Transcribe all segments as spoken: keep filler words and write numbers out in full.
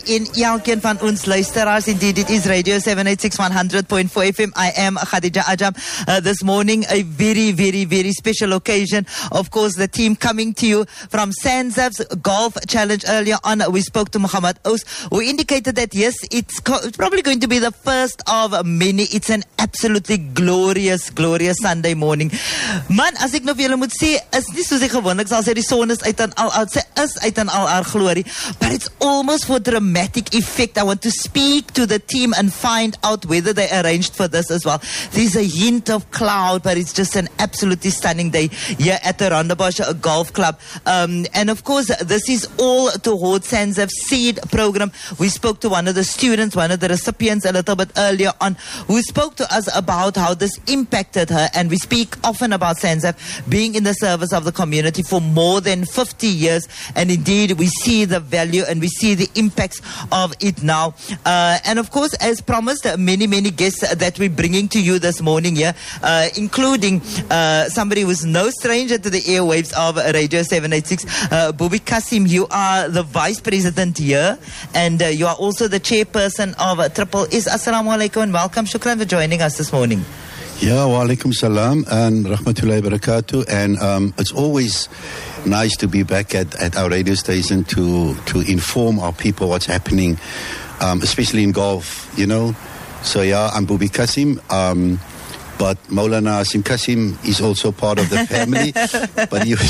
in elkeen van ons luisteraars. Indeed, it is Radio seven eighty-six one hundred point four F M. I am Khadija Ajam. Uh, this morning, a very, very, very special occasion. Of course, the team coming to you from SANZAF's Golf Challenge. Earlier on, we spoke to Muhammad Ous, who indicated that, yes, it's, co- it's probably going to be the first of many. It's an absolutely glorious, glorious Sunday morning. Man, as ek nou vir julle moet sê, is nie soos ek gewoonlik sal sê, die son is uit en al, al sê, is uit en al haar glorie. But it's almost for dramatic effect. I want to speak to the team and find out whether they arranged for this as well. There's a hint of cloud, but it's just an absolutely stunning day here at the Rondebosch Golf Club. Um, and of course, this is all towards SANZAF's SEED program. We spoke to one of the students, one of the recipients a little bit earlier on, who spoke to us about how this impacted her. And we speak often about SANZAF being in the service of the community for more than fifty years. And indeed, we see the value and we see the impacts of it now. Uh, and of course, as promised, many, many guests that we're bringing to you this morning here, uh, including uh, somebody who's no stranger to the airwaves of Radio seven eighty-six. Uh, Bubi Kasim, you are the Vice President here, and uh, you are also the Chairperson of uh, Triple S. Assalamu alaikum and welcome. Shukran for joining us this morning. Yeah, wa alaikum salam and rahmatullahi barakatuh. And um, it's always nice to be back at, at our radio station to, to inform our people what's happening, um, especially in golf, you know. So, yeah, I'm Bubi Kasim. Um, But Maulana Asim Kasim is also part of the family. but he,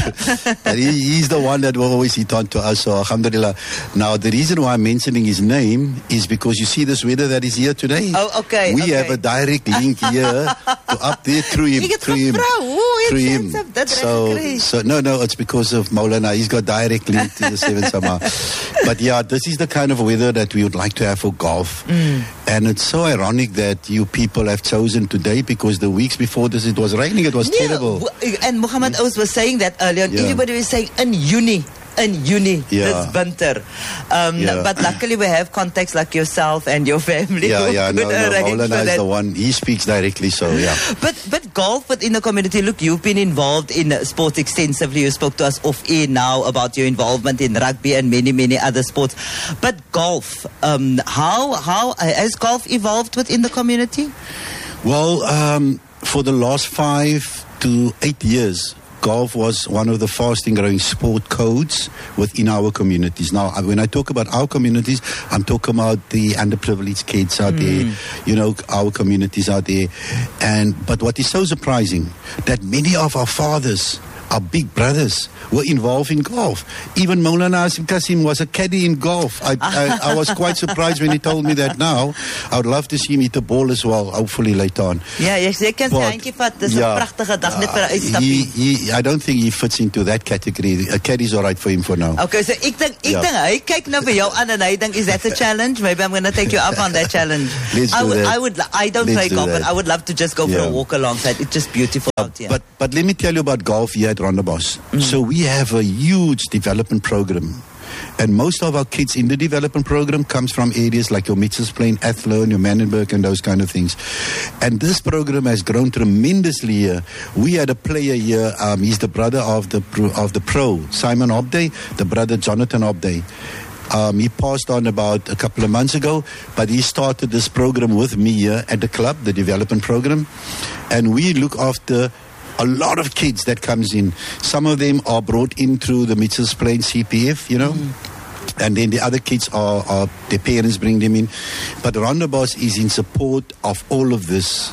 but he, he's the one that will always hit on to us. So, alhamdulillah. Now, the reason why I'm mentioning his name is because you see this weather that is here today. Oh, okay. We okay. have a direct link here to up there through him. Through him. Ooh, through him. So, so, no, no, it's because of Maulana. He's got direct link to the Seven Sama. But yeah, this is the kind of weather that we would like to have for golf. Mm. And it's so ironic that you people have chosen today, because the weeks before this it was raining, it was yeah, terrible. And Muhammad Ous was saying that earlier. Yeah. Everybody was saying in uni, in uni yeah. this winter. Um, yeah. But luckily we have contacts like yourself and your family. Yeah, yeah, no, no, Maulana is that. the one. He speaks directly, so yeah. But but golf within the community. Look, you've been involved in sports extensively. You spoke to us off air now about your involvement in rugby and many many other sports. But golf, um, how how has golf evolved within the community? Well, um, for the last five to eight years, golf was one of the fastest growing sport codes within our communities. Now, when I talk about our communities, I'm talking about the underprivileged kids out mm. there, you know, our communities out there. And but what is so surprising, that many of our fathers, our big brothers, were involved in golf. Even Maulana Asim Kasim was a caddy in golf. I, I, I was quite surprised when he told me that now. I would love to see him hit the ball as well, hopefully later on. Yeah, yes, jy kan sy handjie vat. Dis 'n pragtige dag net vir 'n uitstappie. I don't think he fits into that category. A caddy's all right for him for now. Okay, so ek dink ek dink hy kyk nou vir jou aan en hy dink, is that a challenge? Maybe I'm going to take you up on that challenge. Let's I do would, that. I would I don't Let's play do golf, that. but I would love to just go yeah. for a walk alongside. It's just beautiful uh, out here. But but let me tell you about golf here at Rondebosch. Mm. So we have a huge development program. And most of our kids in the development program comes from areas like your Mitchells Plain, Athlone, your Manenberg and those kind of things. And this program has grown tremendously here. We had a player here, um, he's the brother of the pro, of the pro, Simon Obday, the brother Jonathan Obday. Um, he passed on about a couple of months ago, but he started this program with me here at the club, the development program. And we look after a lot of kids that comes in. Some of them are brought in through the Mitchells Plain C P F, you know. Mm. And then the other kids are, are, their parents bring them in. But Rondebosch is in support of all of this.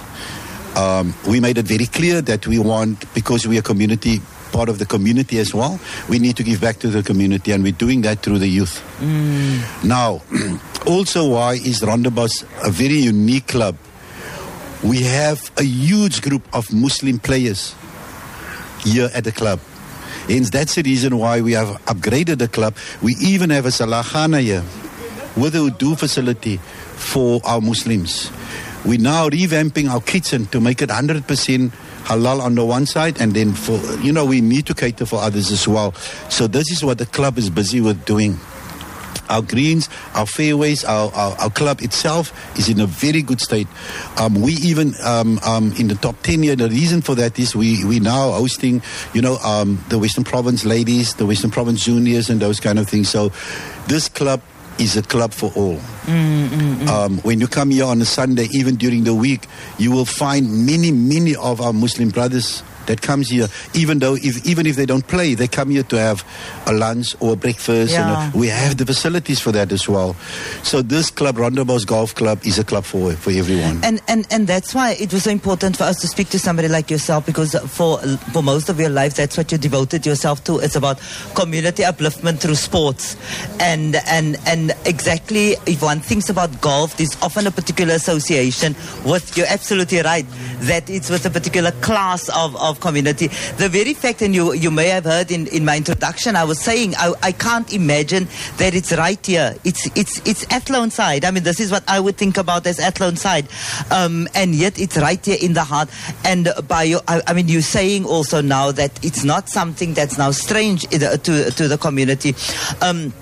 Um, we made it very clear that we want, because we are community, part of the community as well, we need to give back to the community, and we're doing that through the youth. Mm. Now, also why is Rondebosch a very unique club? We have a huge group of Muslim players here at the club. Hence, that's the reason why we have upgraded the club. We even have a Salah Khana here with a Urdu facility for our Muslims. We're now revamping our kitchen to make it one hundred percent halal on the one side, and then for, you know, we need to cater for others as well. So this is what the club is busy with doing. Our greens, our fairways, our, our, our club itself is in a very good state. Um, we even um, um, in the top ten here. The reason for that is we we now hosting, you know, um, the Western Province ladies, the Western Province juniors, and those kind of things. So this club is a club for all. Mm, mm, mm. Um, when you come here on a Sunday, even during the week, you will find many, many of our Muslim brothers that comes here, even though if even if they don't play, they come here to have a lunch or a breakfast. Yeah. And a, we have the facilities for that as well. So this club, Rondebosch Golf Club, is a club for for everyone. And and and that's why it was so important for us to speak to somebody like yourself, because for for most of your life, that's what you devoted yourself to. It's about community upliftment through sports, and and and exactly, if one thinks about golf, there's often a particular association with. You're absolutely right that it's with a particular class of of community. The very fact, and you you may have heard in, in my introduction, I was saying I, I can't imagine that it's right here. It's it's it's Athlone side. I mean, this is what I would think about as Athlone side, um, and yet it's right here in the heart. And by your, I, I mean, you're saying also now that it's not something that's now strange to to the community. Um,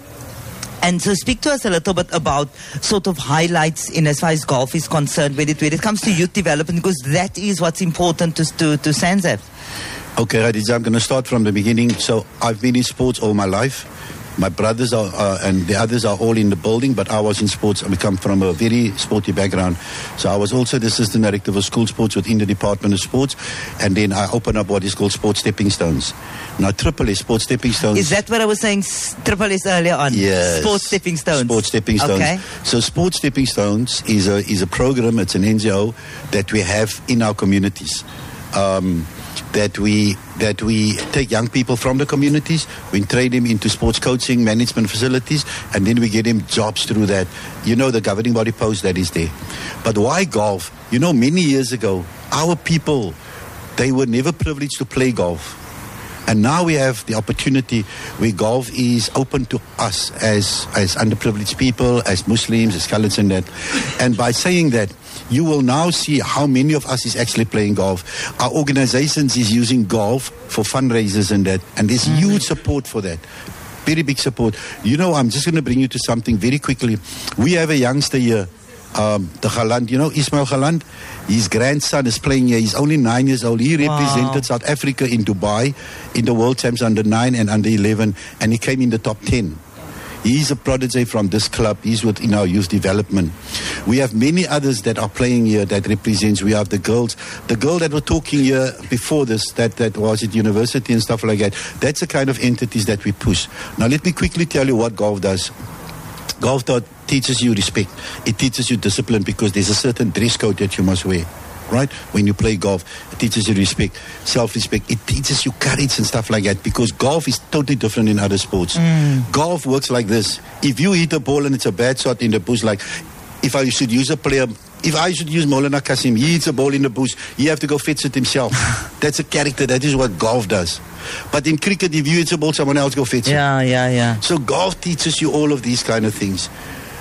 And so speak to us a little bit about sort of highlights in as far as golf is concerned when it, when it comes to youth development, because that is what's important to, to, to SANZAF. Okay, Khadija, I'm going to start from the beginning. So I've been in sports all my life. My brothers are, uh, and the others are all in the building, but I was in sports. I come from a very sporty background. So I was also the assistant director for school sports within the Department of Sports. And then I opened up what is called Sports Stepping Stones. Now, Triple S, Sports Stepping Stones. Is that what I was saying, s- Triple S earlier on? Yes. Sports Stepping Stones. Sports Stepping Stones. Okay. So Sports Stepping Stones is a, is a program, it's an N G O that we have in our communities. Um, that we that we take young people from the communities, we train them into sports coaching, management facilities, and then we get them jobs through that. You know, the governing body post that is there. But why golf? You know, many years ago, our people, they were never privileged to play golf. And now we have the opportunity where golf is open to us as, as underprivileged people, as Muslims, as colours and that. And by saying that, you will now see how many of us is actually playing golf. Our organizations is using golf for fundraisers and that. And there's mm-hmm. huge support for that. Very big support. You know, I'm just going to bring you to something very quickly. We have a youngster here, um, the Galand, you know, Ismail Galand. His grandson is playing here. He's only nine years old. He represented wow. South Africa in Dubai in the World Champs under nine and under eleven. And he came in the top ten. He's a prodigy from this club. He's within our youth development. We have many others that are playing here that represents. We have the girls. The girl that were talking here before this, that, that was at university and stuff like that. That's the kind of entities that we push. Now let me quickly tell you what golf does. Golf teaches you respect. It teaches you discipline because there's a certain dress code that you must wear. Right? When you play golf, it teaches you respect, self-respect. It teaches you courage and stuff like that because golf is totally different in other sports. Mm. Golf works like this. If you hit a ball and it's a bad shot in the bush, like if I should use a player, if I should use Maulana Kasim, he hits a ball in the bush, he have to go fetch it himself. That's a character. That is what golf does. But in cricket, if you hit a ball, someone else go fetch yeah, it. Yeah, yeah, yeah. So golf teaches you all of these kind of things.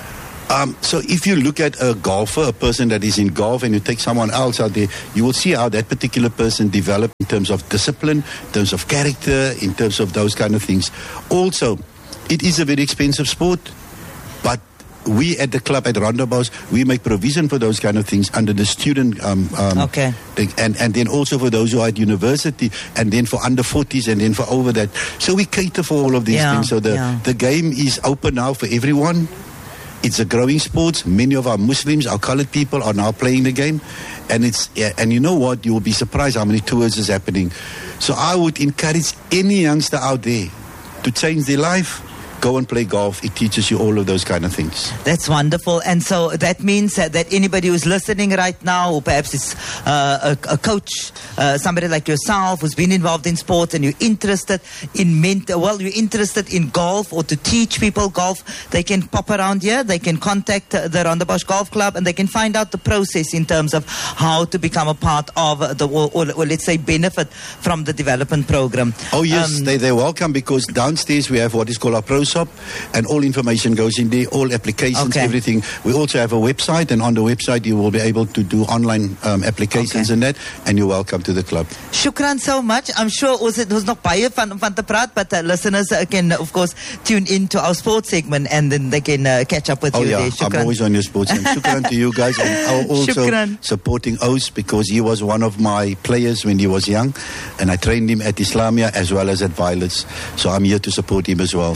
Um, so if you look at a golfer, a person that is in golf, and you take someone else out there, you will see how that particular person developed in terms of discipline, in terms of character, in terms of those kind of things. Also, it is a very expensive sport, but we at the club at Rondebosch, we make provision for those kind of things under the student. Um, um, okay. The, and, and then also for those who are at university, and then for under forties, and then for over that. So we cater for all of these yeah, things. So the, yeah. the game is open now for everyone. It's a growing sport. Many of our Muslims, our colored people are now playing the game. And it's yeah, and you know what? You will be surprised how many tours is happening. So I would encourage any youngster out there to change their life. Go and play golf. It teaches you all of those kind of things. That's wonderful. And so that means that, that anybody who's listening right now, or perhaps is uh, a, a coach, uh, somebody like yourself who's been involved in sports and you're interested in mental, well, you're interested in golf or to teach people golf, they can pop around here. They can contact uh, the Rondebosch Golf Club and they can find out the process in terms of how to become a part of the, or, or, or let's say benefit from the development program. Oh, yes, um, they, they're welcome because downstairs we have what is called our pro shop, and all information goes in there, all applications, okay. everything. We also have a website, and on the website you will be able to do online um, applications okay. and that, and you're welcome to the club. Shukran so much. I'm sure ons het ons nog baie van van te praat, but uh, listeners uh, can of course tune in to our sports segment and then they can uh, catch up with oh, you yeah, there. Shukran. I'm always on your sports. And shukran to you guys, and also shukran. Supporting Oos because he was one of my players when he was young, and I trained him at Islamia as well as at Violets. So I'm here to support him as well. So shukran.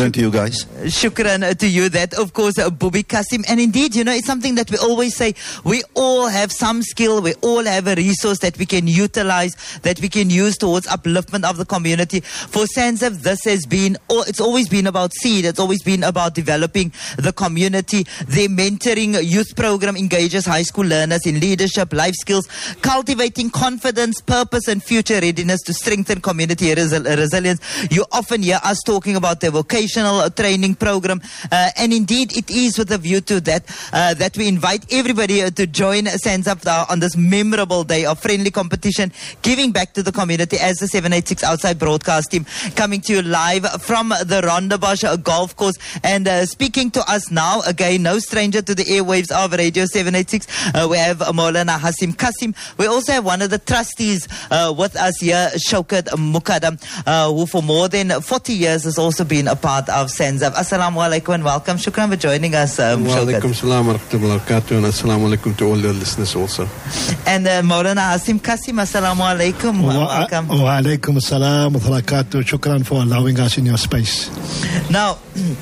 Shukran to you guys. Shukran to you. That, of course, uh, Bubi Kasim. And indeed, you know, it's something that we always say. We all have some skill. We all have a resource that we can utilize, that we can use towards upliftment of the community. For SANZAF, this has been, it's always been about seed. It's always been about developing the community. Their mentoring youth program engages high school learners in leadership, life skills, cultivating confidence, purpose, and future readiness to strengthen community resi- resilience. You often hear us talking about the vocational training program, uh, and indeed it is with a view to that uh, that we invite everybody uh, to join SANZAF uh, on this memorable day of friendly competition, giving back to the community as the seven eighty-six Outside broadcast team coming to you live from the Rondebosch Golf Course. And uh, speaking to us now, again, no stranger to the airwaves of Radio seven eighty-six, uh, we have Maulana Hasim Kasim. We also have one of the trustees uh, with us here, Shaukat Mukaddam, uh, who for more than forty years has also been a part of SANZAF. Assalamu alaikum and welcome. Shukran for joining us, um, Wa alaikum salam wa rahmatullahi wa barakatuh, and assalamu alaikum to all the listeners also. And uh, Maulana Hasim Kasim, assalamu alaikum. Wa, welcome. Wa alaikum salam wa barakatuh. Shukran for allowing us in your space. Now,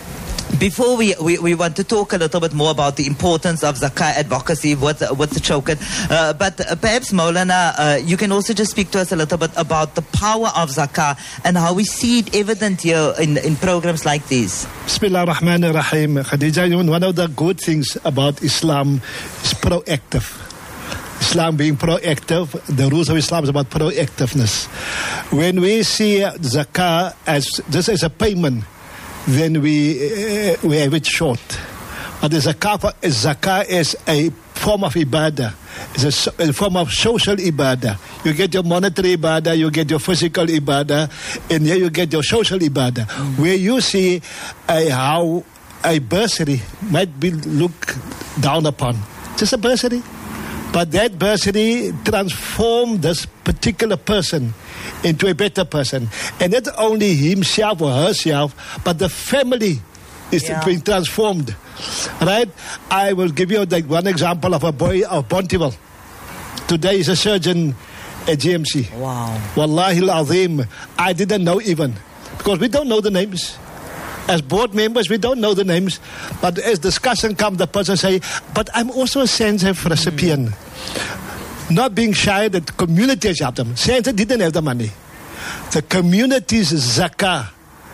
before we, we, we want to talk a little bit more about the importance of zakah advocacy with, with the Shaukat, uh, but uh, perhaps Maulana, uh, you can also just speak to us a little bit about the power of zakah and how we see it evident here in, in programs like these. Bismillah ar-Rahman ar-Rahim. Khadija, one of the good things about Islam is proactive. Islam being proactive, the rules of Islam is about proactiveness. When we see zakah as this as a payment, then we uh, we have it short. But the zakah, zakah is a form of ibadah. It's a, a form of social ibadah. You get your monetary ibadah, you get your physical ibadah, and here you get your social ibadah. Mm. Where you see uh, how a bursary might be looked down upon. Just a bursary. But that bursary transformed this particular person into a better person. And not only himself or herself, but the family is yeah. being transformed. Right? I will give you like one example of a boy of Bontewell. Today he's a surgeon at G M C. Wow. Wallahi al-Azim. I didn't know even. Because we don't know the names. As board members, we don't know the names. But as discussion comes, the person say, but I'm also a SANZAF recipient. Mm. Not being shy, the community has helped them. SANZAF didn't have the money. The community's zakah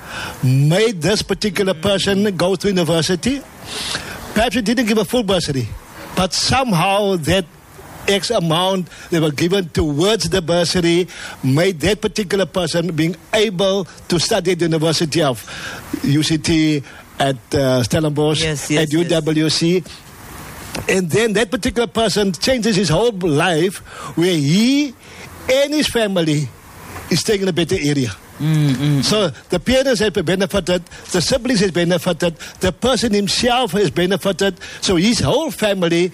made this particular person go to university. Perhaps he didn't give a full bursary. But somehow that X amount they were given towards the bursary made that particular person being able to study at the University of U C T, at uh, Stellenbosch, yes, yes, at U W C. Yes. And then that particular person changes his whole life where he and his family is staying in a better area. Mm-hmm. So the parents have benefited, the siblings have benefited, the person himself has benefited, so his whole family,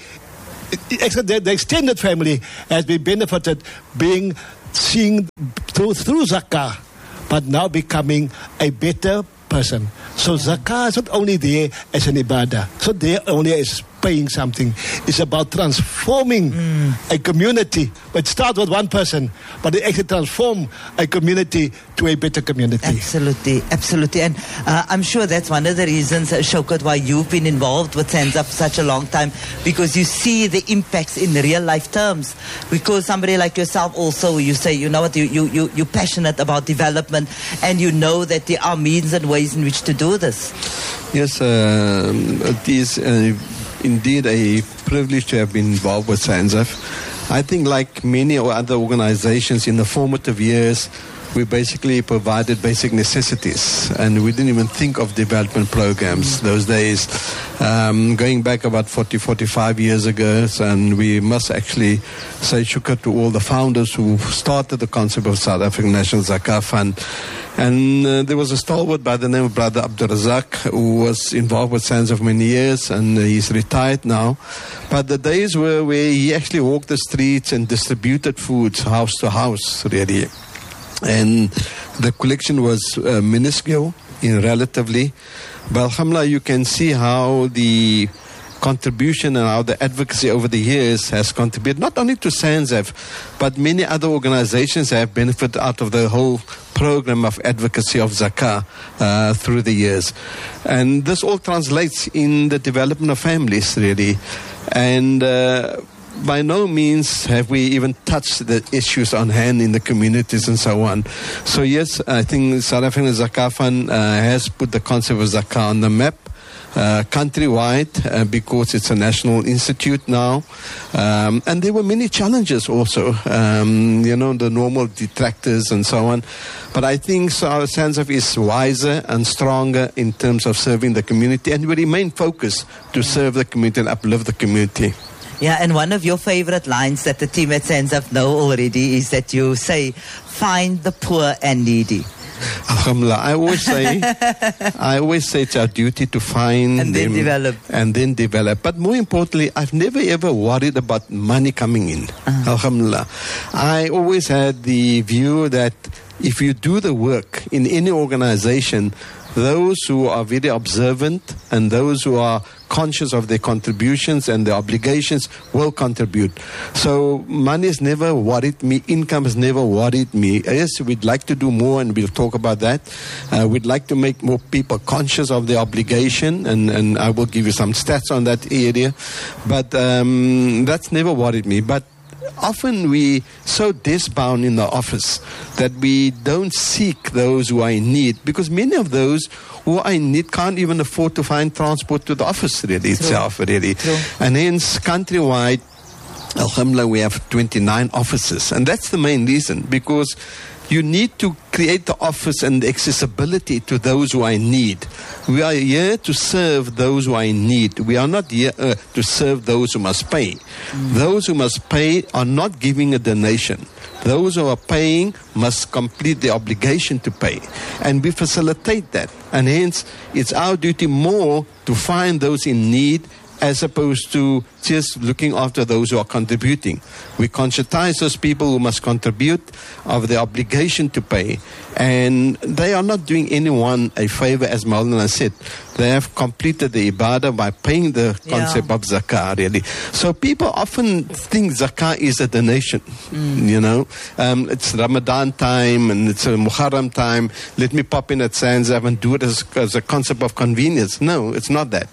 the extended family, has been benefited, being seen through, through zakah, but now becoming a better person. So zakah is not only there as an ibadah, so there only as paying something. It's about transforming mm. a community. It starts with one person, but it actually transforms a community to a better community. Absolutely, absolutely. And uh, I'm sure that's one of the reasons, uh, Shaukat, why you've been involved with SANZAF for such a long time, because you see the impacts in real life terms. Because somebody like yourself also, you say, you know what, you, you, you, you're passionate about development, and you know that there are means and ways in which to do this. Yes, uh, it is uh, indeed a privilege to have been involved with SANZAF. I think like many other organizations in the formative years, we basically provided basic necessities, and we didn't even think of development programs those days. Um, going back about forty, forty-five years ago, and we must actually say shukr to all the founders who started the concept of South African National Zakah Fund. And uh, there was a stalwart by the name of Brother Abdul Razak who was involved with SANZAF for many years, and uh, he's retired now. But the days were where he actually walked the streets and distributed food house to house, really. And the collection was uh, minuscule in relatively. But alhamdulillah, you can see how the contribution and how the advocacy over the years has contributed not only to SANZAF, but many other organizations have benefited out of the whole program of advocacy of zakah uh, through the years. And this all translates in the development of families, really. And uh, by no means have we even touched the issues on hand in the communities and so on. So yes, I think South African Zakah Fund uh, has put the concept of zakah on the map. Uh, countrywide uh, because it's a national institute now, um, and there were many challenges also, um, you know, the normal detractors and so on. But I think so our SANZAF is wiser and stronger in terms of serving the community, and we remain focused to serve the community and uplift the community. Yeah, and one of your favorite lines that the team at SANZAF know already is that you say, "Find the poor and needy." Alhamdulillah. I always say, I always say it's our duty to find and then them develop, and then develop. But more importantly, I've never ever worried about money coming in. Uh-huh. Alhamdulillah. I always had the view that if you do the work in any organization, those who are very observant and those who are conscious of their contributions and their obligations will contribute. So money has never worried me. Income has never worried me. Yes, we'd like to do more, and we'll talk about that. Uh, we'd like to make more people conscious of their obligation, and, and I will give you some stats on that area. But um, that's never worried me. But often we so desk-bound in the office that we don't seek those who are in need, because many of those who are in need can't even afford to find transport to the office really itself, really. True. And hence, countrywide, alhamdulillah, we have twenty-nine offices. And that's the main reason, because you need to create the office and the accessibility to those who are in need. We are here to serve those who are in need. We are not here uh, to serve those who must pay. Mm. Those who must pay are not giving a donation. Those who are paying must complete the obligation to pay. And we facilitate that. And hence, it's our duty more to find those in need as opposed to just looking after those who are contributing. We conscientize those people who must contribute of the obligation to pay. And they are not doing anyone a favor, as Maulana said. They have completed the ibadah by paying the concept yeah. of zakah, really. So people often think zakah is a donation, mm. you know. Um, it's Ramadan time and it's a Muharram time. Let me pop in at SANZAF and do it as, as a concept of convenience. No, it's not that.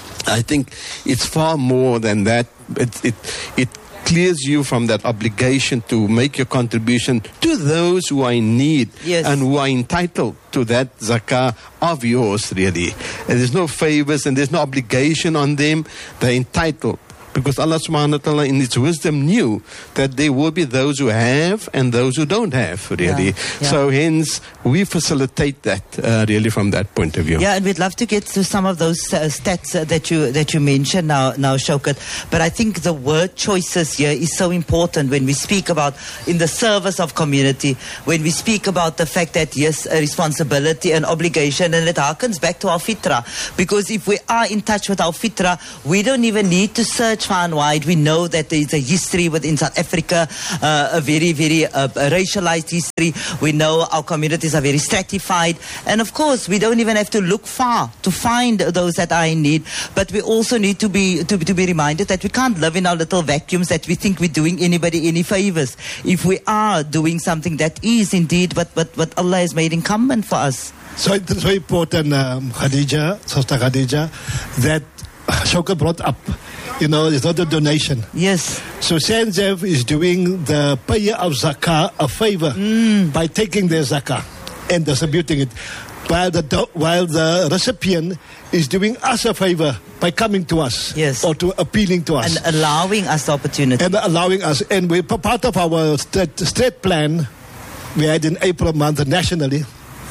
I think it's far more than that. It, it, it clears you from that obligation to make your contribution to those who are in need yes. and who are entitled to that zakah of yours, really. And there's no favors and there's no obligation on them. They're entitled. Because Allah subhanahu wa ta'ala in His wisdom knew that there will be those who have and those who don't have, really. Yeah, yeah. So hence, we facilitate that, uh, really, from that point of view. Yeah, and we'd love to get to some of those uh, stats uh, that you that you mentioned now, now, Shaukat. But I think the word choices here is so important when we speak about in the service of community, when we speak about the fact that, yes, a responsibility and obligation, and it harkens back to our fitrah. Because if we are in touch with our fitrah, we don't even need to search far and wide. We know that there is a history within South Africa, uh, a very, very uh, racialized history. We know our communities are very stratified. And of course, we don't even have to look far to find those that are in need. But we also need to be to, to be reminded that we can't live in our little vacuums that we think we're doing anybody any favors. If we are doing something that is indeed what, what, what Allah has made incumbent for us. So it's very important, um, Khadija, Sister Khadija, that Shaukat brought up. You know, it's not a donation. Yes. So SANZAF is doing the payer of zakah a favor mm. by taking their zakah and distributing it, while the while the recipient is doing us a favor by coming to us, yes, or to appealing to us and allowing us the opportunity and allowing us. And we part of our state, state plan we had in April month nationally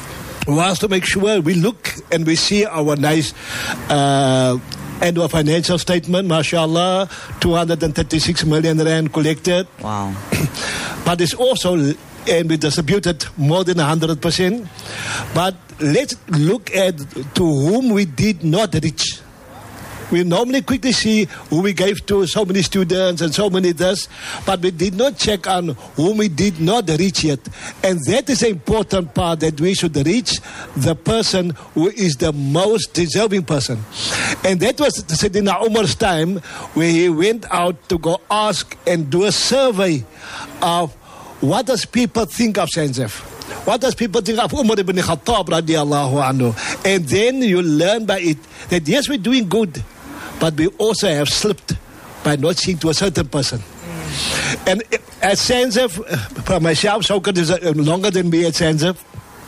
was to make sure we look and we see our nice. Uh, Annual financial statement, mashallah, two hundred thirty-six million rand collected. Wow. But it's also, and we distributed more than one hundred percent. But let's look at to whom we did not reach. We normally quickly see who we gave to, so many students and so many this, but we did not check on whom we did not reach yet. And that is the important part, that we should reach the person who is the most deserving person. And that was Sayyidina Umar's time, where he went out to go ask and do a survey of what does people think of Saint Joseph. What does people think of Umar ibn Khattab radiallahu anhu? And then you learn by it that yes, we're doing good, but we also have slipped by not seeing to a certain person. Mm. And at Saint Joseph, for myself, Shaukat is longer than me at Saint Joseph.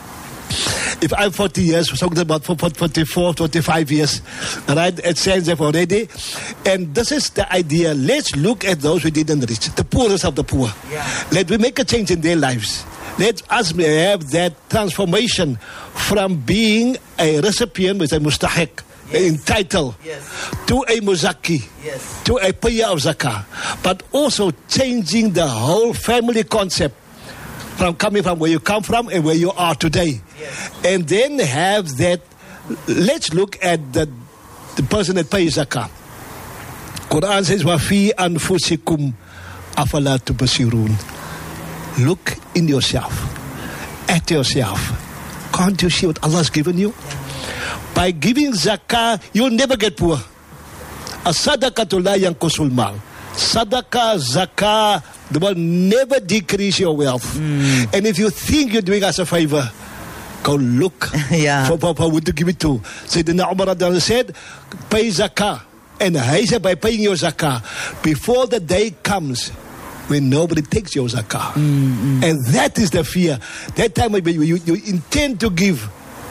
If I'm forty years, Shaukat about forty-four, forty-five years, right, at Saint Joseph already. And this is the idea. Let's look at those we didn't reach, the poorest of the poor. Yeah. Let we make a change in their lives. Let us have that transformation from being a recipient with a mustahiq, yes, entitled, yes, to a muzaki, yes, to a payer of zakah, but also changing the whole family concept from coming from where you come from and where you are today. Yes. And then have that, let's look at the, the person that pays zakah. Quran says, وَفِي أَنفُسِكُمْ أَفَلَا تُبْصِرُونَ. Look in yourself, at yourself. Can't you see what Allah has given you? By giving zakah, you'll never get poor. As-sadaqatu la yanqusul mal. Sadaqah, zakah, they will never decrease your wealth. Mm. And if you think you're doing us a favor, go look yeah. for, for, for who to give it to. Sayyidina Umar said, pay zakah. And he said, by paying your zakah, before the day comes when nobody takes your zakah. Mm-hmm. And that is the fear. That time when you, you, you intend to give,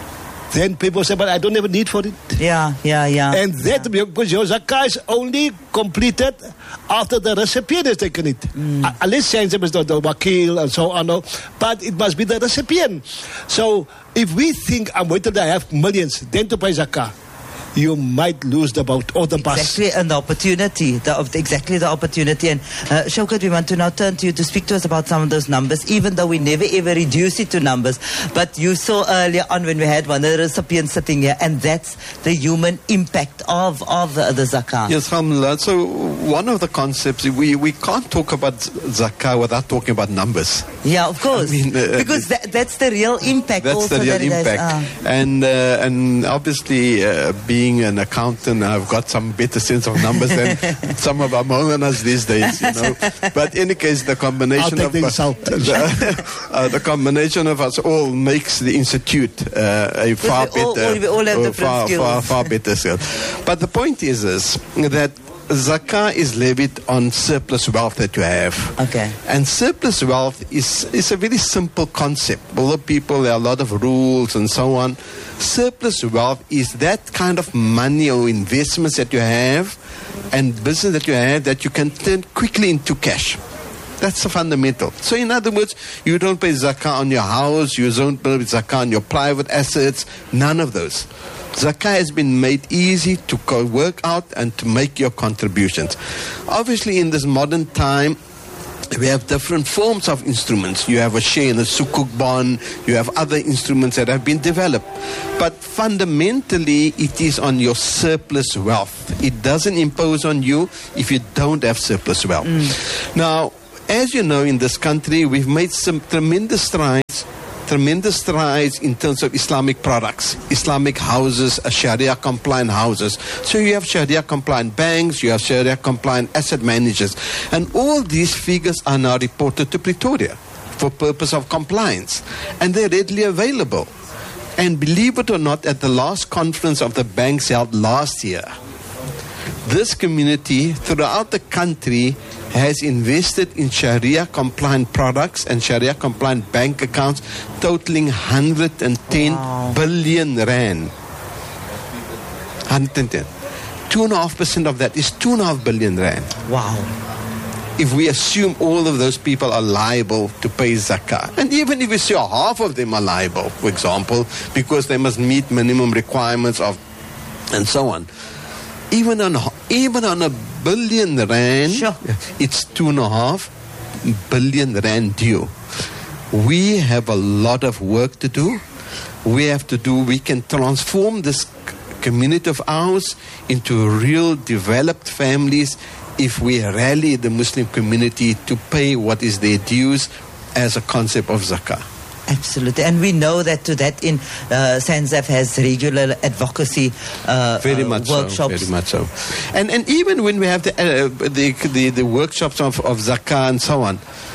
then people say, but I don't have a need for it. Yeah, yeah, yeah. And that, yeah. because your zakah is only completed after the recipient has taken it. Mm. Uh, unless Saint Joseph is the, the wakil and so on. No. But it must be the recipient. So if we think, I'm waiting till I have millions, then to pay zakah, you might lose the boat or the bus. Exactly, and the opportunity, the, of the, exactly the opportunity. And uh, Shaukat, we want to now turn to you to speak to us about some of those numbers, even though we never ever reduce it to numbers. But you saw earlier on when we had one of the recipients sitting here, and that's the human impact of, of the, the zakah. Yes, alhamdulillah. So one of the concepts, we, we can't talk about zakah without talking about numbers. Yeah, of course. I mean, uh, because that, that's the real impact. That's also the real that impact. Uh, and, uh, and obviously, uh, being an accountant, I've got some better sense of numbers than some of our Maulanas these days, you know. But in any case, the combination of the, the, uh, the combination of us all makes the institute uh, a far we all, better, we all have different far, skills. far, far better skill. But the point is, is that zakah is levied on surplus wealth that you have. Okay. And surplus wealth is, is a very simple concept. A lot of people, there are a lot of rules and so on. Surplus wealth is that kind of money or investments that you have and business that you have that you can turn quickly into cash. That's the fundamental. So in other words, you don't pay zakah on your house, you don't pay zakah on your private assets, none of those. Zakah has been made easy to co- work out and to make your contributions. Obviously, in this modern time, we have different forms of instruments. You have a share in a sukuk bond. You have other instruments that have been developed. But fundamentally, it is on your surplus wealth. It doesn't impose on you if you don't have surplus wealth. Mm. Now, as you know, in this country, we've made some tremendous strides tremendous strides in terms of Islamic products, Islamic houses, uh, Sharia-compliant houses. So you have Sharia-compliant banks, you have Sharia-compliant asset managers, and all these figures are now reported to Pretoria for purpose of compliance, and they're readily available. And believe it or not, at the last conference of the banks held last year, this community throughout the country has invested in Sharia-compliant products and Sharia-compliant bank accounts totaling one hundred ten wow. billion rand. one hundred ten. Two and a half percent of that is two and a half billion rand. Wow. If we assume all of those people are liable to pay zakah, and even if we say half of them are liable, for example, because they must meet minimum requirements of, and so on. Even on even on a billion rand, sure. it's two and a half billion rand due. We have a lot of work to do. We have to do. We can transform this community of ours into real developed families if we rally the Muslim community to pay what is their dues as a concept of zakah. Absolutely. And we know that to that in uh, SANZAF has regular advocacy uh, very uh, much workshops. So, very much so. And and even when we have the uh, the, the, the workshops of, of zakah and so on,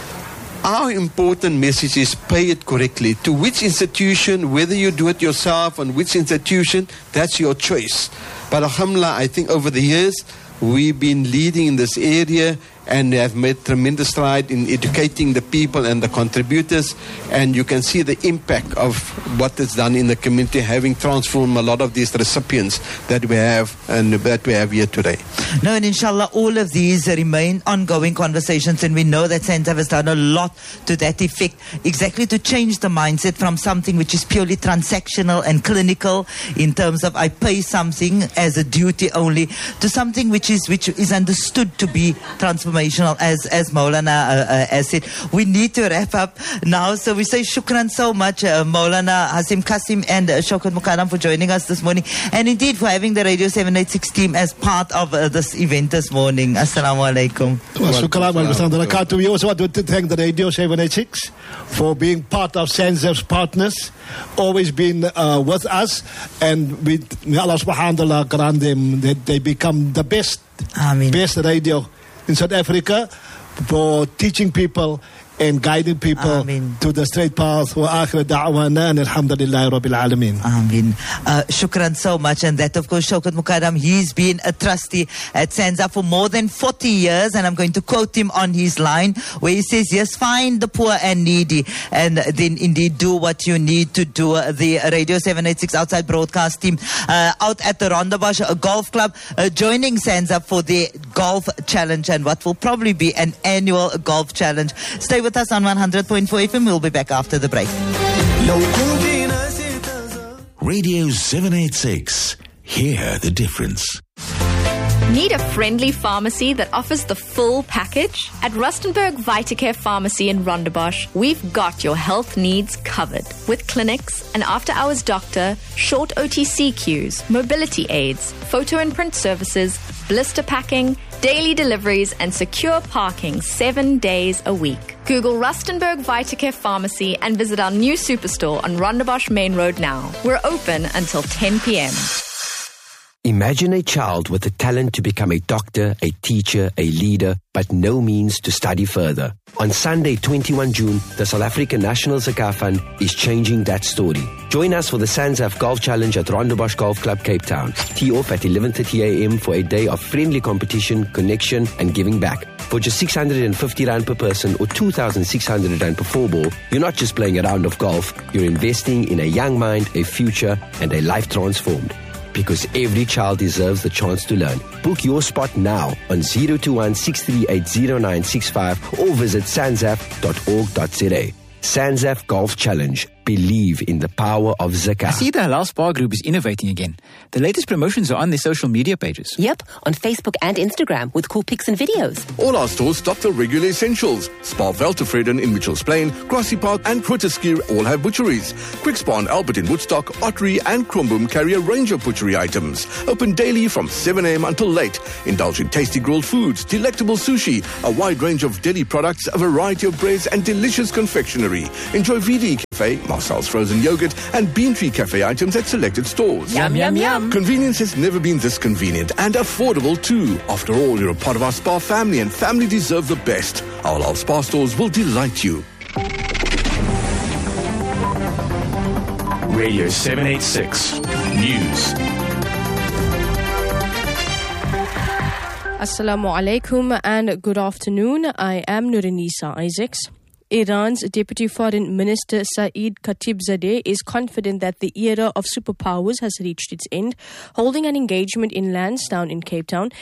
our important message is pay it correctly. To which institution, whether you do it yourself, on which institution, that's your choice. But alhamdulillah, I think over the years, we've been leading in this area and have made tremendous stride in educating the people and the contributors, and you can see the impact of what is done in the community, having transformed a lot of these recipients that we have and that we have here today. No, and inshallah, all of these remain ongoing conversations, and we know that SANZAF has done a lot to that effect, exactly to change the mindset from something which is purely transactional and clinical in terms of I pay something as a duty only, to something which is which is understood to be transformational. As as Maulana uh, uh, has said, we need to wrap up now. So we say shukran so much, uh, Maulana Hasim Kasim and uh, Shaukat Mukarram for joining us this morning, and indeed for having the Radio seven eighty-six team as part of uh, this event this morning. Assalamu alaikum. Well, shukran wa barakatuh. We also want to thank the Radio seven eighty-six for being part of SANZAF's partners, always been uh, with us, and we, may Allah subhanahu wa ta'ala grant them that they become the best, Ameen. best radio in South Africa for teaching people and guiding people Ameen. to the straight path. Wa akhir da'wana and alhamdulillahi rabbil alameen. Ameen. Uh, shukran so much. And that, of course, Shaukat Mukarram, he's been a trustee at SANZAF for more than forty years. And I'm going to quote him on his line where he says, yes, find the poor and needy and then indeed do what you need to do. The Radio seven eighty-six outside broadcast team uh, out at the Rondebosch Golf Club uh, joining SANZAF for their golf challenge and what will probably be an annual golf challenge. Stay with us on one hundred point four F M. We'll be back after the break. Radio seven eighty-six. Hear the difference. Need a friendly pharmacy that offers the full package? At Rustenburg Vitacare Pharmacy in Rondebosch, we've got your health needs covered. With clinics, an after-hours doctor, short O T C queues, mobility aids, photo and print services, blister packing, daily deliveries, and secure parking seven days a week. Google Rustenburg Vitacare Pharmacy and visit our new superstore on Rondebosch Main Road now. We're open until ten p.m. Imagine a child with the talent to become a doctor, a teacher, a leader, but no means to study further. On Sunday, twenty-first of June, the South African National Zakah Fund is changing that story. Join us for the SANZAF Golf Challenge at Rondebosch Golf Club, Cape Town. Tee off at eleven thirty a.m. for a day of friendly competition, connection, and giving back. For just six hundred fifty rand per person or two thousand six hundred rand per four ball, you're not just playing a round of golf, you're investing in a young mind, a future, and a life transformed. Because every child deserves the chance to learn. Book your spot now on zero two one, six three eight, zero nine six five or visit sanzaf dot org dot za. SANZAF Golf Challenge. Believe in the power of zakah. I see the Halal Spa Group is innovating again. The latest promotions are on their social media pages. Yep, on Facebook and Instagram with cool pics and videos. All our stores stock the regular essentials. Spa Veltevreden in Mitchells Plain, Grassy Park and Grooteskier all have butcheries. Quick Spa and Albert in Woodstock, Ottery and Kromboom carry a range of butchery items. Open daily from seven a.m. until late. Indulge in tasty grilled foods, delectable sushi, a wide range of deli products, a variety of breads and delicious confectionery. Enjoy V D Cafe, Marcel's frozen yogurt and Bean Tree Cafe items at selected stores. Yum, yum, yum. Convenience has never been this convenient and affordable too. After all, you're a part of our spa family and family deserve the best. Our Halal Spa stores will delight you. Radio seven eighty-six News. Assalamu alaikum and good afternoon. I am Nurinisa Isaacs. Iran's Deputy Foreign Minister Saeed Khatibzadeh is confident that the era of superpowers has reached its end, holding an engagement in Lansdowne in Cape Town.